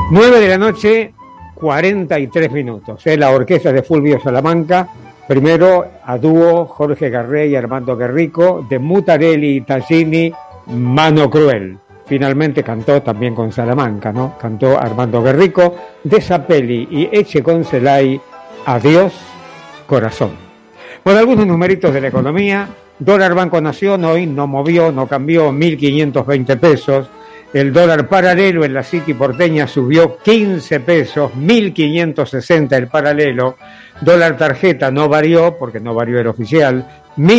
9 de la noche, 43 minutos. La orquesta de Fulvio Salamanca, primero a dúo Jorge Garré y Armando Guerrico, de Mutarelli y Taggini, Mano Cruel. Finalmente cantó también con Salamanca, ¿no? Cantó Armando Guerrico, de Zapelli y Echeconcelay, Adiós, Corazón. Bueno, algunos numeritos de la economía. Dólar Banco Nación hoy no movió, no cambió, 1.520 pesos. El dólar paralelo en la City porteña subió 15 pesos, 1.560 el paralelo. Dólar tarjeta no varió, porque no varió el oficial,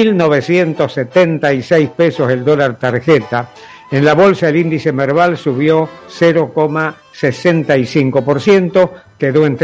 1.976 pesos el dólar tarjeta. En la bolsa el índice Merval subió 0,65%, quedó en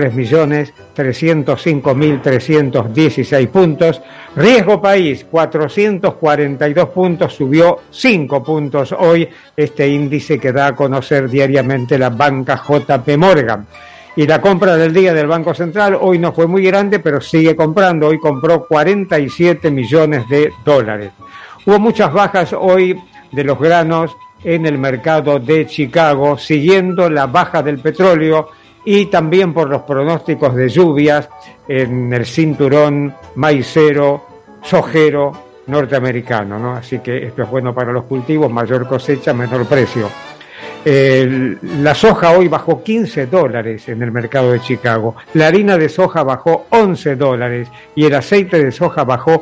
3.305.316 puntos. Riesgo país, 442 puntos, subió 5 puntos hoy este índice que da a conocer diariamente la banca JP Morgan. Y la compra del día del Banco Central hoy no fue muy grande, pero sigue comprando. Hoy compró 47 millones de dólares. Hubo muchas bajas hoy de los granos en el mercado de Chicago, siguiendo la baja del petróleo y también por los pronósticos de lluvias en el cinturón maicero, sojero norteamericano, ¿no? Así que esto es bueno para los cultivos, mayor cosecha, menor precio. La soja hoy bajó $15 en el mercado de Chicago, la harina de soja bajó $11 y el aceite de soja bajó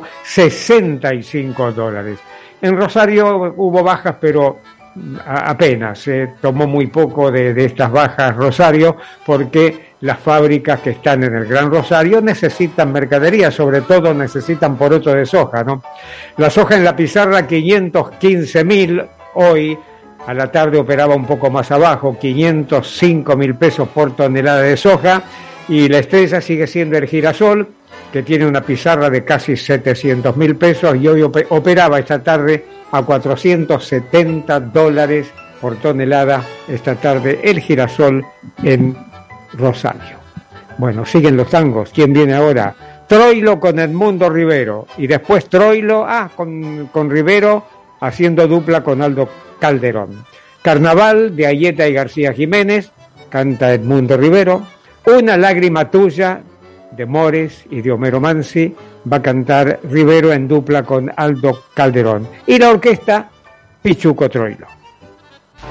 $65. En Rosario hubo bajas, pero apenas, se tomó muy poco de estas bajas Rosario, porque las fábricas que están en el Gran Rosario necesitan mercadería, sobre todo necesitan poroto de soja, ¿no? La soja en la pizarra 515.000 hoy. A la tarde operaba un poco más abajo, 505.000 pesos por tonelada de soja, y la estrella sigue siendo el girasol, que tiene una pizarra de casi 700.000 pesos, y hoy operaba esta tarde a $470 por tonelada, esta tarde el girasol en Rosario. Bueno, siguen los tangos. ¿Quién viene ahora? Troilo con Edmundo Rivero, y después Troilo, con Rivero, haciendo dupla con Aldo Calderón. Carnaval de Ayeta y García Jiménez, canta Edmundo Rivero. Una lágrima tuya, de Mores y de Homero Mansi, va a cantar Rivero en dupla con Aldo Calderón. Y la orquesta Pichuco Troilo.